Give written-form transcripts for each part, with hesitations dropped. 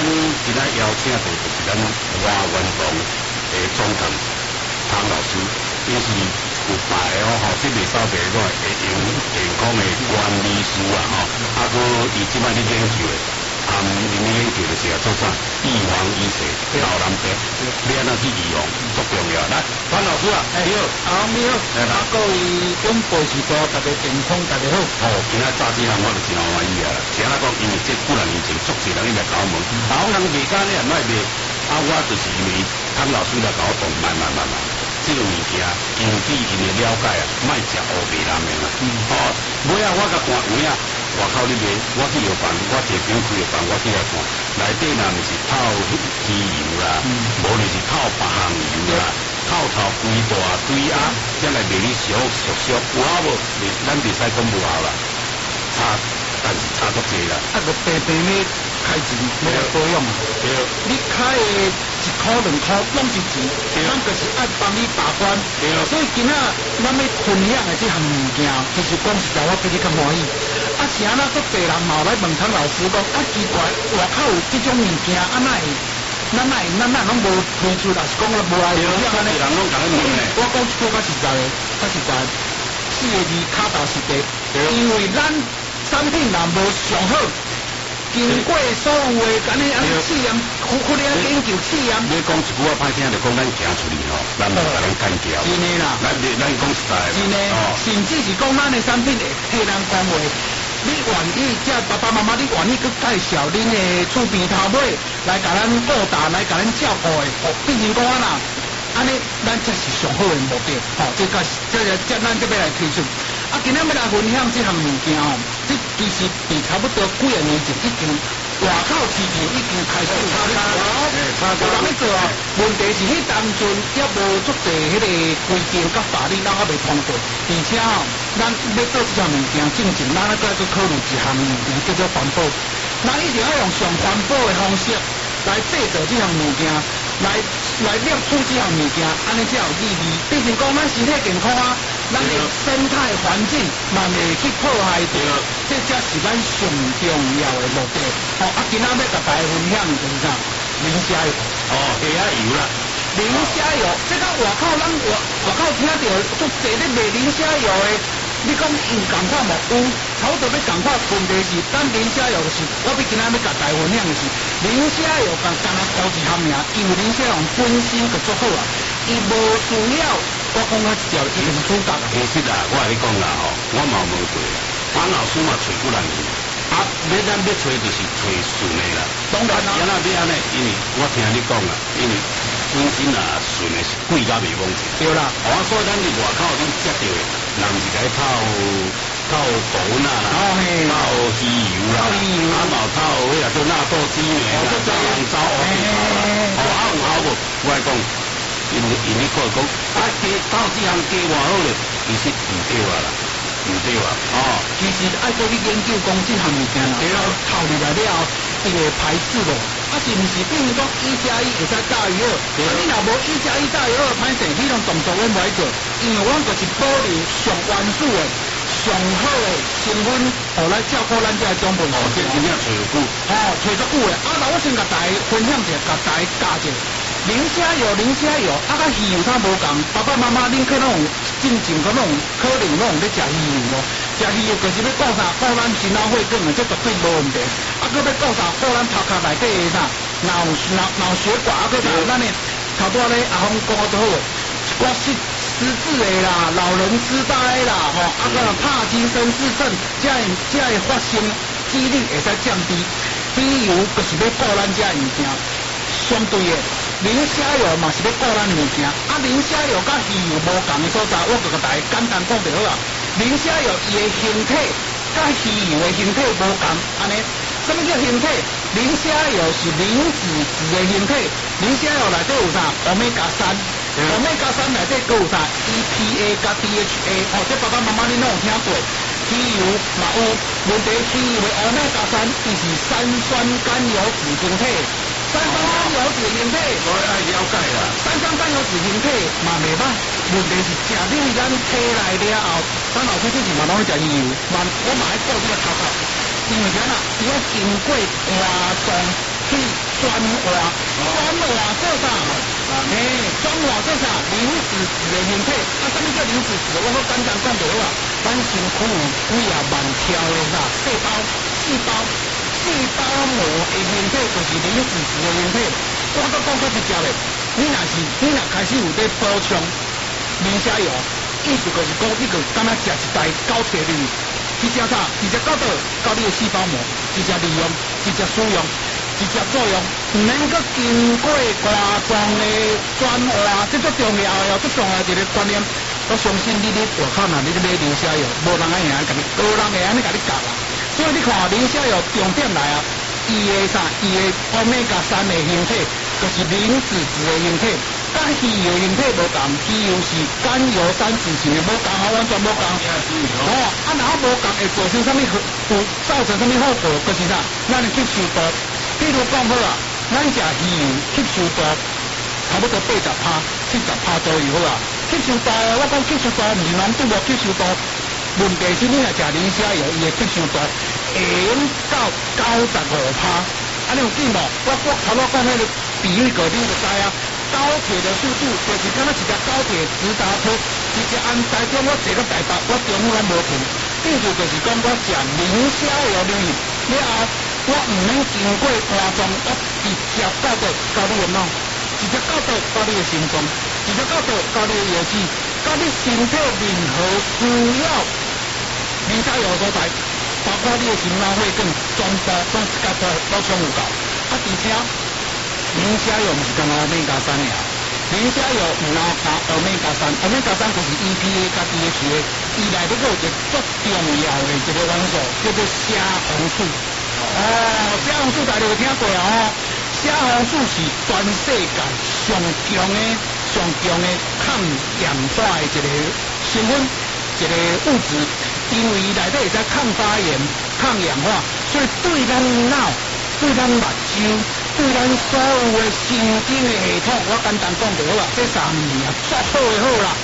今仔邀请到就是咱华文堂的总堂汤老师，伊是有牌哦，吼，这袂少白个会用健康的管理师啊，吼，啊，佮伊即摆咧研究的，因研究就是做啥预防医学，老人病，你安怎去预防，足重要。来，潘老师啊，你好， 你好，各位中国时代，大家健康，大家好。 哦，今仔早起人我就真欢喜啊，听人讲因为这几年以前足侪人伊来搞我们，然后人袂干咧，卖卖，啊，我就是因为汤老师来搞我讲，慢。这个物件，引起因的了解啊，卖食乌白人的啦。哦，尾啊，我甲看有影，外口里面，我去药房，我地方开药房，我去来看，内底若毋是透鱼油啦，无就是透别项油啦，透头规大堆啊，才来卖你俗，有好无？咱袂使讲无好啦，差，但是差足济啦。 啊个平咧开钱，没有保养。 对。 你开的1块2块拢是钱，咱就是爱帮你把关。 对。 所以今仔咱要分享的这项物件，其实讲实在，我比你较欢喜。啊，是安那，足侪人嘛来问汤老师讲，啊奇怪，外口有这种物件，啊哪会？咱拢无推出，还是讲了无爱分享呢？ 人拢讲问咧。 我讲一句较实在的，4个字脚踏实地，因为咱产品若无上好。经过所有的安尼试验，苦咧研究试验。 你讲一句话歹听，就讲咱行出去吼，咱唔甲咱干掉。 真诶啦， 咱讲实在。 真诶，甚至是讲咱的产品会替人讲话，你愿意，即爸爸妈妈，你愿意去介绍恁的厝边头尾来甲咱顾大，来甲咱照顾的，变成讲啦，安尼咱才是上好的目的。吼，这咱这要来推出。啊，今日要来分享这项物件哦，这其实比差不多几年前已经外口市场已经开始有人咧做啊。问题是迄当阵也无足侪迄个规定甲法律，咱还未通过，而且哦，咱要做这项物件正经，咱还再去考虑一项物件叫做环保，咱一定要用上环保的方式来制造这项物件。来摄取这项物件，安尼才有意义。毕竟讲咱身体健康啊，咱的生态环境嘛袂去破坏掉，这才是咱上重要的目的。哦，啊，今仔要甲大家分享就是啥？磷虾油。 哦，虾油啦。 磷虾油，这个外口听到足侪咧卖磷虾油的。你讲用共款无？有，差不多要共款。问题是，咱磷虾油是，我要今仔要甲大家分享的是，磷虾油干那高级含名，因为磷虾油本身就足好啊，伊无需要我讲我一条一定主角。 其实啊，我跟你讲啦吼，我嘛问过，潘老师嘛找几人去，啊，咱要找就是找顺的啦。 当然啦。 要安尼，因为我听你讲啦，因为本身啊顺的是贵甲袂讲钱。 对啦。 哦，所以咱伫外口你接到的。人是该透豆呐啦，透鱼油啦，啊嘛透迄个做纳豆鸡面啦，招人招哦，哦啊有好无？我来讲，因你看讲，啊加到这项加偌好咧，其实唔对啊啦，唔对啊，哦， 其实爱做去研究讲这项物件啦，透入来了后，伊会排斥无？啊是毋是？比如讲1+1会使大于2，你若无1+1大于2，歹势，你拢动作拢袂做，因为阮就是保留上原始的、上好的成分，来照顾咱这种本。 哦，这真正找久。 哦，找足久的。啊，那我先甲大家分享一下，甲大家教一下。磷虾油，啊，甲鱼油它无共。爸爸妈妈恁去那种进前个那种可能那种咧食鱼油无？食鱼油就是要顾啥？顾咱心脑血管的，这绝对无问题。啊，搁要顾啥？顾咱头壳内底的啥？脑血管啊，搁啥？咱的头拄仔咧阿峰讲啊都好，一寡失智的啦，老人痴呆啦，吼，啊，搁帕金森氏症，这会发生几率会使降低。鱼油就是要顾咱这物件。相对的，磷虾油嘛是要顾咱物件，啊，磷虾油甲鱼油无共的所在，我就甲大家简单讲就好啦。磷虾油伊的形体甲鱼油的形体无共，安尼。什么叫形体？磷虾油是磷脂质的形体，磷虾油内底有啥？欧米伽3，欧米伽3内底佫有啥 ？EPA 加 DHA， 哦，这爸爸妈妈恁拢有听过。鱼油嘛有，问题鱼油的欧米伽3，伊是三酸甘油脂形体。三酸甘油脂形体， 我爱了解啦。 三酸甘油脂形体嘛袂歹，问题是食入咱体内了后，咱老师之前嘛拢去食鱼油，我嘛爱顾这个头壳，因为啥啦？伊要经过活动去转化做啥？转化做啥？磷脂质的形体。什么叫磷脂质？我好简单讲就好啊。咱身躯有几啊万条的啥细胞膜的形体，就是磷脂质的形体。我搁讲直接的，你若开始有在补充磷虾油，意思就是讲你就敢若食一袋高铁里，直接啥？直接到你的细胞膜，直接利用，直接使用。直接作用，唔免搁经过大众的转化，这最重要的，最重要一个观念。我相信你外口若你买磷虾油，无人会安甲你，无人会安尼甲你教啊。所以你看磷虾油重点来啊，伊的欧米伽3的形体，就是磷脂质的形体，甲鱼油形体无同，鱼油是甘油三酯型的，无同，完全无同。若无同会造成啥物造成啥物后果？就是啥？咱的吸收度。譬如讲好啊，咱食鱼油吸收度差不多80%、70%左右啊。吸收度，我讲吸收度唔是拢拄无吸收度，问题是你若食磷虾油，伊的吸收度会用到95%。安尼有见无？我头先讲迄个比喻个，你就知啊。高铁的速度就是敢若一只高铁直达车，直接按台中我坐到台北，我中午拢无停。意思就是讲我食磷虾油入去了后。我唔免经过大众，我直接到你的脑，直接到你的心脏，直接到你的药剂，到你身体任何需要磷虾油所在，包括你的心脑血管，全部拢一家都充有够。而且磷虾油唔是干欧米伽3尔，磷虾油唔包含欧米伽3，欧米伽3就是 EPA 加 DHA， 伊内底有一个最重要的一个元素叫做虾红素。虾红素大家有听过哦？虾红素是全世界上强的抗氧化的一个成分，一个物质，因为伊内底会使抗发炎、抗氧化，所以对咱脑、对咱目睭、对咱所有的神经的系统，我简单讲就好啦。这3年啊，足好的好啦。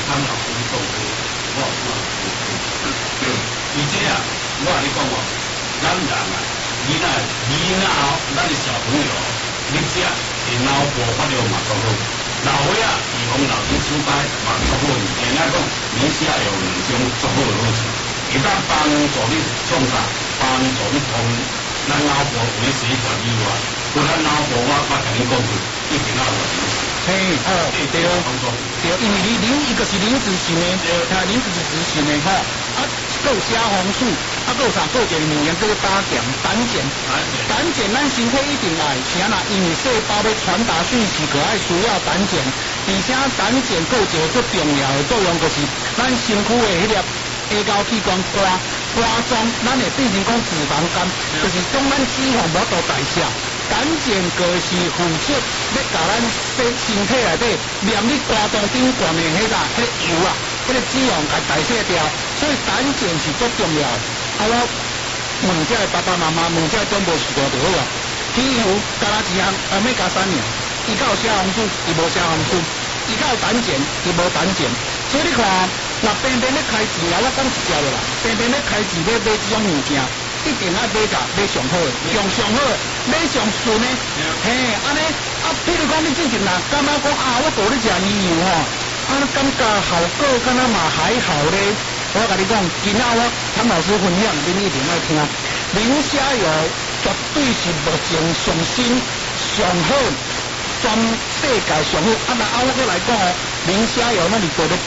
而且啊，我跟你讲哦，咱人啊。囡仔咱的小朋友，你食的脑部发育嘛足好，老伙仔预防老年痴呆嘛足好。现在讲磷虾油2种足好的好处，会当帮助你创啥？帮助你从咱脑部维血管以外，对咱脑部我甲你讲过，一定要有磷脂。 对，因为伊个是磷脂型的，磷脂是脂型的吼。还有虾红素，还有啥？还有一个物件叫做胆碱。胆碱咱身体一定爱，是安那？因为细胞要传达讯息，就爱需要胆碱。而且胆碱还有一个最重要的作用，就是咱身躯的迄粒下沟器官肝脏，咱会变成讲脂肪肝，就是讲咱脂肪无度代谢。胆碱就是负责要甲咱身体内底连你肝脏顶悬的迄油啊，迄个脂肪甲代谢掉，所以胆碱是最重要的。我问这爸爸妈妈，问这长辈试过就好啊。鱼油加一项欧米伽3尔，伊较有虾红素，伊无虾红素；伊较有胆碱，伊无胆碱。所以你看，若平平咧开钱啊，我讲一条的啦，平平咧开钱要买这种物件。一定要买上好的，上好的，买上顺的，安尼譬如讲你之前感觉讲我带你食鱼油吼，感觉效果敢若嘛还好咧。我甲你讲，今仔我唐老师分享，恁一定要听。磷虾油绝对是目前上新、上好、全世界上好。我再来讲哦，磷虾油那里做咧补，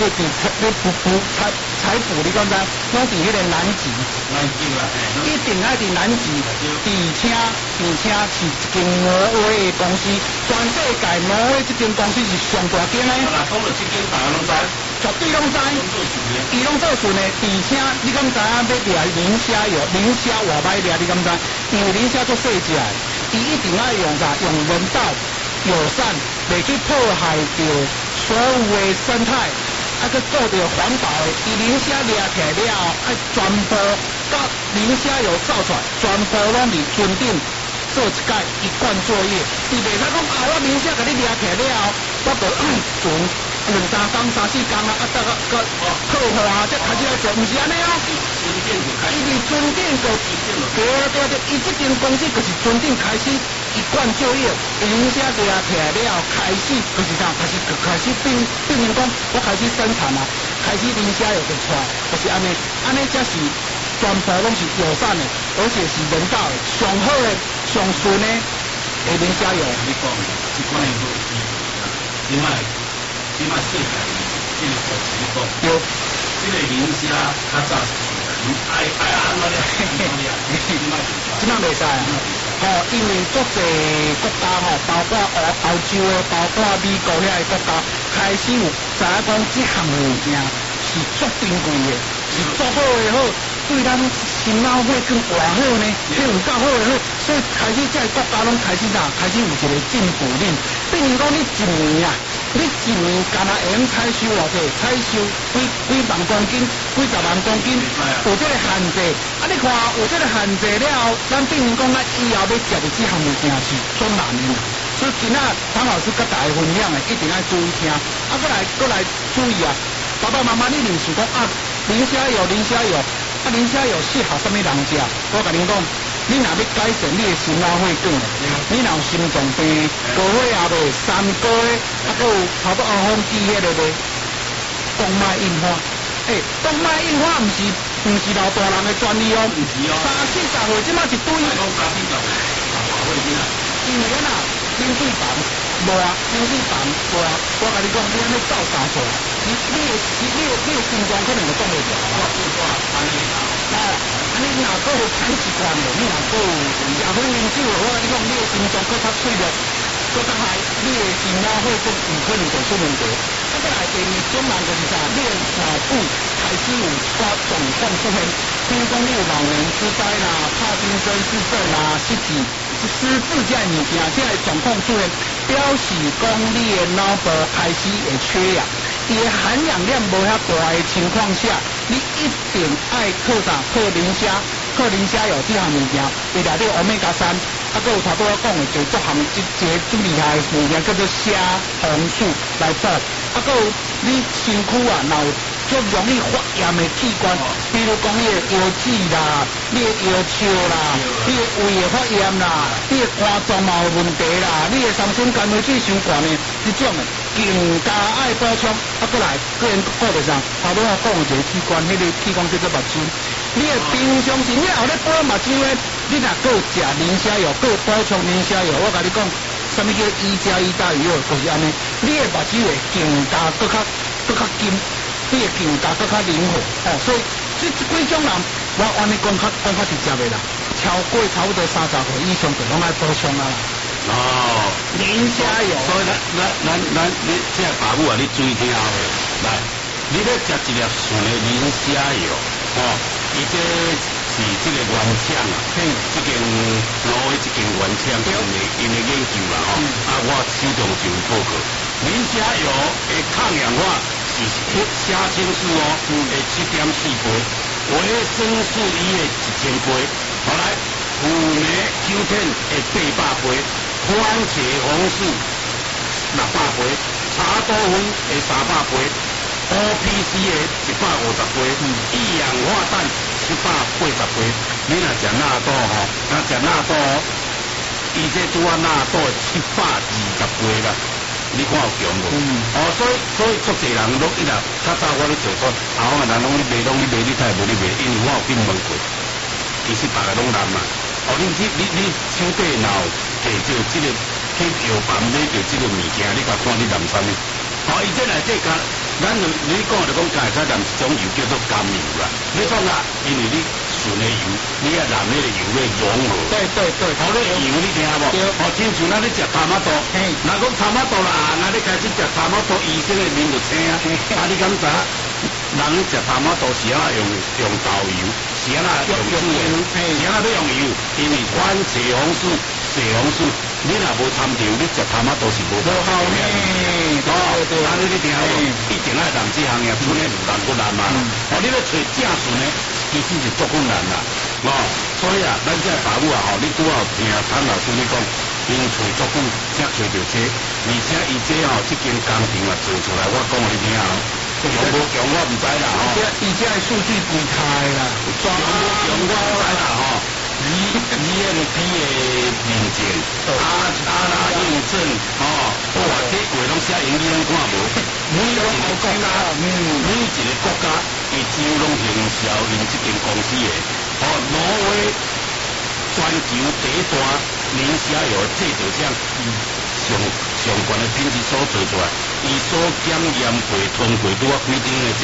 采补，你讲知？拢伫迄个南极。一定爱伫南极，而且是一间挪威的公司，全世界挪威这间公司是上大间的。 讲到这间，大家拢知， 绝对拢知。伊拢做顺的，而且你敢知影要掠磷虾油？磷虾偌歹掠？你敢知？因为磷虾做细只的，伊一定爱用啥？用人道、友善，袂去破坏掉所有的生态。去做着环保的，伊磷虾掠起来了后，爱全部甲磷虾油造出来，全部拢伫船顶做一届一贯作业。伊袂使讲我磷虾甲你掠起来了后，我就船2、3工、3、4工再个退货才开始来做，毋是安尼哦。伊伫船顶就对，伊这间公司就是船顶开始一贯就业，零下给他起来了，开始就是啥，开始变成讲，我开始生产啊，开始零下又就出来，就是安尼，才是全部拢是友善的，而且是人道的，上好的、上顺的零下油。 你讲这款的东西，即摆世界这个手机讲， 有这个零下较早是爱安怎了？ 即摆袂使啊！因为国际国家包括欧洲的，包括美国遐个国家，开始有知影讲这项物件是足珍贵的，是足好的好，对咱心脑血管偌好呢，迄有够好的好，所以开始这个国家拢开始开始有一个进步率。比如讲你一年啊，你一年干那会用采收偌济，采收几万公斤、几十万公斤，有这个限制。你看有这个限制了后，咱比如讲咱以后要食的这项物件是最难的。所以今仔唐老师甲大家分享的，一定要注意听。过来注意啊！爸爸妈妈，你认想讲零下油，零下油适合什么人食？我甲恁讲，你若要改善你的心脑血管，你若有心脏病、高血压的、三高的，还有差不多风湿迄个的，动脉硬化。动脉硬化唔是老大人的专利哦，30、40岁即马一堆。因为咱冷水房热，我甲你讲，你安尼走3步，你的心脏可能就挡袂住。你若搁有长习惯的，你若搁有夜昏啉酒的，我甲你讲，你的心脏搁较脆弱，搁较害，你的心脑血管有可能就出问题。再来第二种人就是啥，你的脑部开始有状况出现，比如讲你有老年痴呆啦、帕金森氏症啦、失智这物件，这个状况出现，表示讲你的脑部开始会缺氧，伊的含氧量无遐大的情况下，你一定爱靠啥？靠磷虾油这项物件，伊内底欧米伽3，还有头拄我讲的就足项一个最厉害的物件叫做虾红素来补，还有你身躯啊，若有足容易发炎的器官，比如讲你的腰子啦、你的腰鞘啦、你的胃的发炎啦、你的肝脏嘛有问题啦、你的三酸甘油酯伤悬的，这种的更加爱补充。过来个人顾着啥？头拄我讲的一个器官，迄个器官叫做目睭。你的平常时你后咧补目睭的，你若够食磷虾油，够补充磷虾油，我甲你讲，什么叫1+1大于2，就是安尼。你的目睭会更加搁较紧。你会更加更较灵活所以这几种人，我安尼讲较直接的啦，超过差不多30岁以上就拢爱补充啦。磷虾油。 所以咱你这爸母啊，你注意听好来，你咧食一粒纯的磷虾油伊这是这个原厂啊，这间挪威这间原厂因的研究啦我手中就有报告，磷虾油的抗氧化是虾青素的7.4倍，维生素 E 的1000倍，后来辅酶 Q10 的800倍，番茄红素600倍，茶多酚的300倍，OPC 的150倍，一氧化氮780倍。你若食纳豆若食纳豆伊这拄啊纳豆720倍啦。你看有强无？所以足侪人拢伊若较早我咧做错，人拢你卖，你太无你卖，因为我有去问过，其实别个拢难嘛。你手底若有摕着这个去药房买着这个物件，你甲看你淋啥物？伊这来这甲咱你讲就讲加在淋一种油叫做甘油啦。你讲啊，因为你纯的油，你啊淋迄个油要融合。 对。 你油你听无？亲像咱咧食塔马豆，若讲塔马豆啦，你开始食塔马豆，医生的面就青你敢知？人食塔马豆是用豆油，是用猪油，是要用油，因为番茄红素、西红素，你若无参照，你食塔马豆是无好呢。你听无？一定爱淋这项嘢，剩的唔难不难嘛。你要找正顺的，其实是足困难啦。所以啊，咱这爸母啊，你拄好听谭老师你讲，因找足久才找到这，而且伊这这间工程啊做出来，我讲你听强无强我唔知啦伊这数据公开啦， 强无强我知啦ELP 的认证， 证哇，这话拢写英语拢看无。每一个国家，每一个国家，伊只有拢行销因这间公司的。挪威全球第一大磷虾油制造厂，上悬的品质所做出来，伊所检验过、通过拄啊规定的这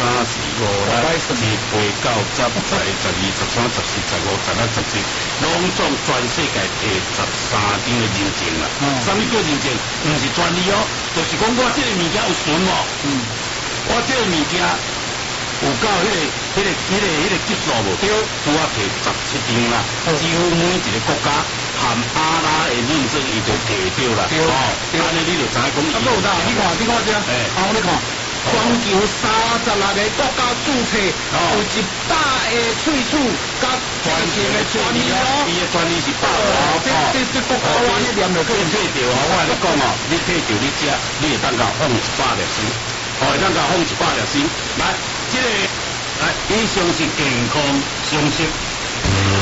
0、3、4、5、6、7、8、9、10、11、12、13、14、15、16、17，拢总全世界第13张的认证啦。啥物叫认证？唔是专利哦，就是讲我这个物件有纯哦。我这个物件有到迄个级数无？对，拄啊摕17张啦，几乎每一个国家。含阿拉的认证，伊就摕到啦。对，安尼你就知影讲。 啊，有啦，你看这，你看，全球36个国家注册，有100个喙齿，甲全世的专利哦。 伊的专利是100个。 这国家我一念就可以退掉啊！我跟你讲哦，你退掉你食，你会当甲放100粒星，会当甲放100粒星。来，这个来，以上是健康常识。